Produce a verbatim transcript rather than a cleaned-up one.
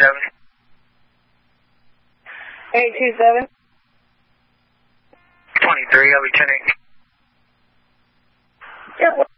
seven. eight two seven. twenty-three, I'll be ten eight. Yeah.